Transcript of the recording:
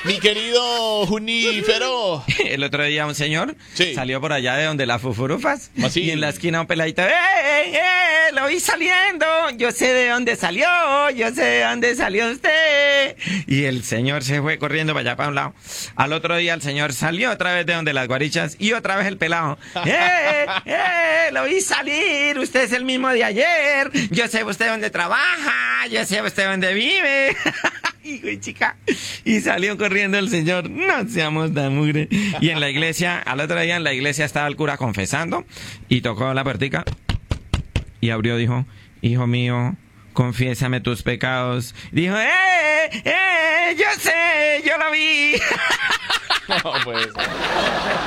Mi querido Junífero. El otro día un señor Sí. salió por allá de donde las fufurufas Así. y en la esquina un peladito, lo vi saliendo, yo sé de dónde salió, yo sé de dónde salió usted. Y el señor se fue corriendo para allá para un lado. Al otro día el señor salió otra vez de donde las guarichas y otra vez el pelado, lo vi salir, usted es el mismo de ayer, yo sé usted dónde trabaja, yo sé usted dónde vive. Hijo de chica. Y salió corriendo el señor. No seamos tan mugre. Y en la iglesia, al otro día en la iglesia estaba el cura confesando y tocó la puertica y abrió, dijo, hijo mío, confiésame tus pecados. Dijo, yo sé, yo lo vi. No, pues.